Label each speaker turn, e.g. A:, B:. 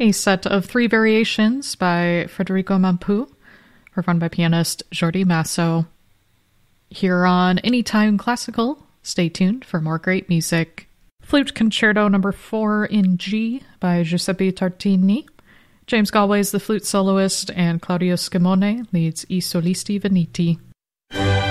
A: a set of 3 variations by Federico Mampu, performed by pianist Jordi Masso. Here on Anytime Classical, stay tuned for more great music. Flute Concerto No. 4 in G by Giuseppe Tartini. James Galway is the flute soloist, and Claudio Scimone leads I Solisti Veneti.